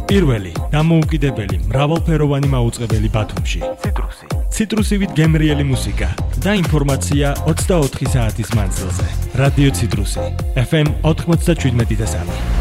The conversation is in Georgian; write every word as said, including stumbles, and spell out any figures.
პირველი, დამოუკიდებელი, მრავალფეროვანი მაუწყებელი ბათუმში. ციტრუსი. ციტრუსივით გემრიელი მუსიკა და ინფორმაცია ოცდაოთხი საათის მანძილზე. რადიო ციტრუსი. ეფ ემ ოთხმოცდაშვიდმეტი და სამი.